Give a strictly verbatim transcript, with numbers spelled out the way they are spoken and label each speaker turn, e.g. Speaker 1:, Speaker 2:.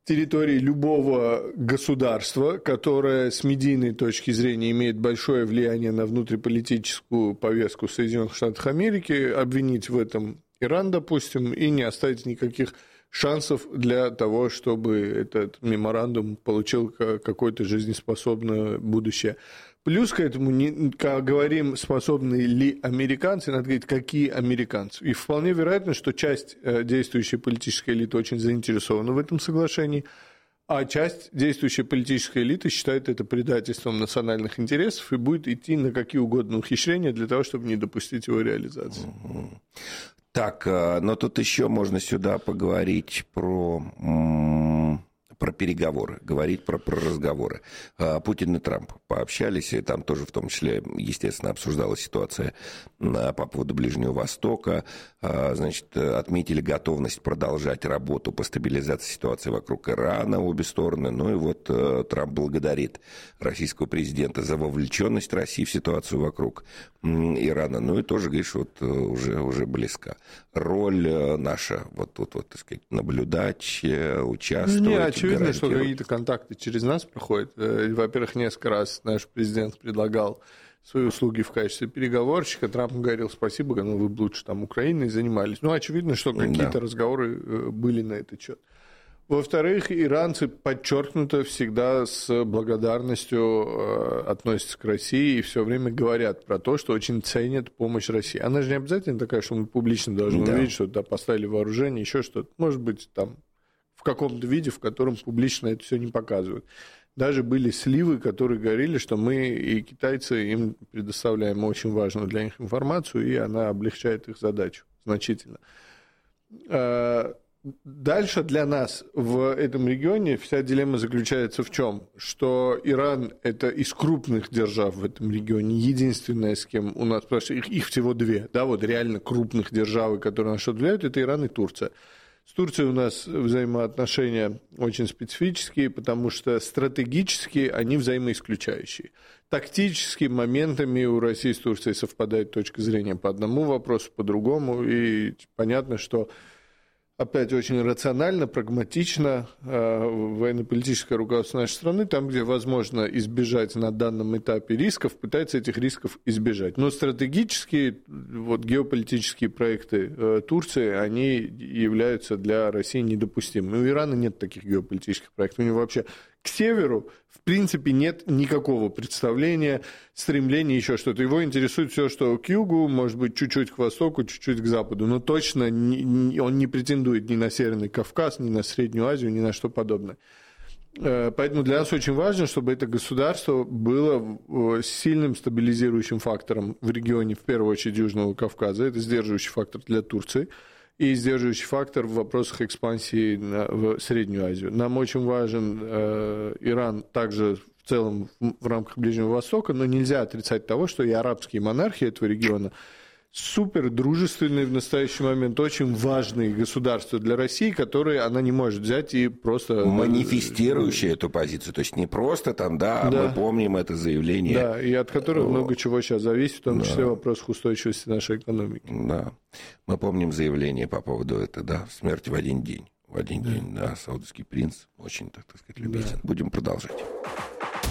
Speaker 1: территории любого государства, которое с медийной точки зрения имеет большое влияние на внутриполитическую повестку Соединенных Штатов Америки, обвинить в этом Иран, допустим, и не оставить никаких шансов для того, чтобы этот меморандум получил какое-то жизнеспособное будущее. Плюс к этому, не, как говорим, способны ли американцы, надо говорить, какие американцы. И вполне вероятно, что часть действующей политической элиты очень заинтересована в этом соглашении, а часть действующей политической элиты считает это предательством национальных интересов и будет идти на какие угодно ухищрения для того, чтобы не допустить его реализации.
Speaker 2: Так, но тут еще можно сюда поговорить про... про переговоры, говорить про, про разговоры. Путин и Трамп пообщались, и там тоже в том числе, естественно, обсуждалась ситуация по поводу Ближнего Востока. Значит, отметили готовность продолжать работу по стабилизации ситуации вокруг Ирана, обе стороны. Ну и вот Трамп благодарит российского президента за вовлеченность России в ситуацию вокруг Ирана. Ну и тоже, говоришь, вот уже, уже близка. Роль наша, вот, вот, вот, так сказать, наблюдать, участвовать.
Speaker 1: Не, очевидно, что какие-то контакты через нас проходят. Во-первых, несколько раз наш президент предлагал свои услуги в качестве переговорщика. Трамп говорил: спасибо, ну вы бы лучше там Украиной занимались. Ну, очевидно, что какие-то да. разговоры были на этот счет. Во-вторых, иранцы подчеркнуто всегда с благодарностью относятся к России и все время говорят про то, что очень ценят помощь России. Она же не обязательно такая, что мы публично должны да. увидеть, что да, поставили вооружение, еще что-то. Может быть, там в каком-то виде, в котором публично это все не показывают. Даже были сливы, которые говорили, что мы и китайцы им предоставляем очень важную для них информацию, и она облегчает их задачу значительно. Дальше для нас в этом регионе вся дилемма заключается в чем? Что Иран – это из крупных держав в этом регионе единственная, с кем у нас, потому что их, их всего две, да, вот реально крупных державы, которые на что-то влияют, это Иран и Турция. С Турцией у нас взаимоотношения очень специфические, потому что стратегически они взаимоисключающие. Тактически моментами у России с Турцией совпадает точка зрения по одному вопросу, по другому, и понятно, что опять очень рационально, прагматично военно-политическое руководство нашей страны, там, где возможно избежать на данном этапе рисков, пытается этих рисков избежать. Но стратегические, вот, геополитические проекты Турции, они являются для России недопустимыми. У Ирана нет таких геополитических проектов. У него вообще к северу, в принципе, нет никакого представления, стремления, еще что-то. Его интересует все, что к югу, может быть, чуть-чуть к востоку, чуть-чуть к западу, но точно не, он не претендует ни на Северный Кавказ, ни на Среднюю Азию, ни на что подобное. Поэтому для нас очень важно, чтобы это государство было сильным стабилизирующим фактором в регионе, в первую очередь, Южного Кавказа. Это сдерживающий фактор для Турции и сдерживающий фактор в вопросах экспансии в Среднюю Азию. Нам очень важен э, Иран также в целом в рамках Ближнего Востока, но нельзя отрицать того, что и арабские монархии этого региона супер дружественные в настоящий момент, очень важные государства для России, которые она не может взять и просто...
Speaker 2: Манифестирующие эту позицию, то есть не просто там, да, да. мы помним это заявление.
Speaker 1: Да, и от которых но... много чего сейчас зависит, в том да. числе в вопросах устойчивости нашей экономики.
Speaker 2: Да, мы помним заявление по поводу этого, да, смерти в один день. В один да. день, да, саудовский принц очень, так, так сказать, любезен. Да. Будем продолжать.